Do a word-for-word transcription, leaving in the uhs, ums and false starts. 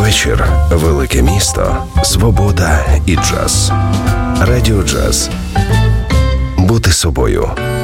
вечір, велике місто, свобода і джаз. Радіо Джаз. Бути собою.